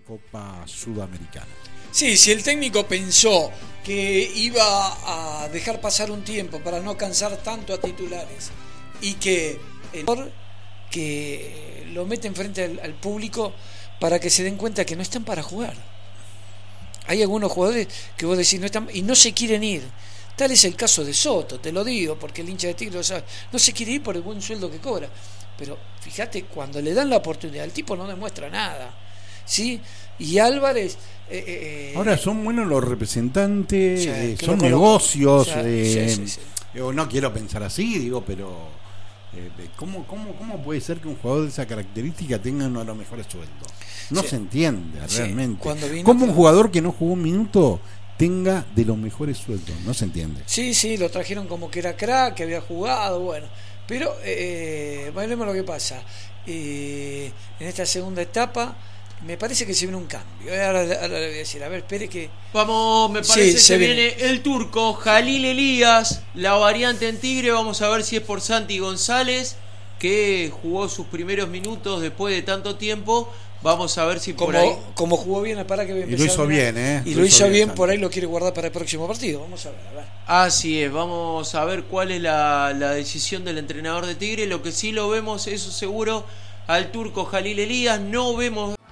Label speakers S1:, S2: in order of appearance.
S1: Copa Sudamericana.
S2: Sí, si el técnico pensó que iba a dejar pasar un tiempo para no cansar tanto a titulares y que lo meten frente al público para que se den cuenta que no están para jugar. Hay algunos jugadores que vos decís no están y no se quieren ir. Tal es el caso de Soto, te lo digo, porque el hincha de Tigre lo sabe. No se quiere ir por el buen sueldo que cobra. Pero fíjate, cuando le dan la oportunidad, el tipo no demuestra nada. ¿Sí? Y Álvarez...
S1: Ahora son buenos los representantes, son negocios. No quiero pensar así, digo, pero ¿cómo puede ser que un jugador de esa característica tenga uno de los mejores sueldos? No se entiende realmente. ¿Cómo un jugador que no jugó un minuto tenga de los mejores sueldos? No se entiende.
S2: Sí, lo trajeron como que era crack, que había jugado, bueno. Pero veremos lo que pasa. En esta segunda etapa me parece que se viene un cambio. Ahora le voy a decir, a ver, espere que...
S3: Vamos, me parece que se viene el turco, Jalil Elías, la variante en Tigre. Vamos a ver si es por Santi González, que jugó sus primeros minutos después de tanto tiempo. Vamos a ver si por ahí...
S2: Como jugó bien, para que
S1: y lo hizo bien,
S2: Y lo hizo bien, por ahí lo quiere guardar para el próximo partido. Vamos a ver.
S3: Así es, vamos a ver cuál es la decisión del entrenador de Tigre. Lo que sí lo vemos, eso seguro, al turco Jalil Elías. No vemos...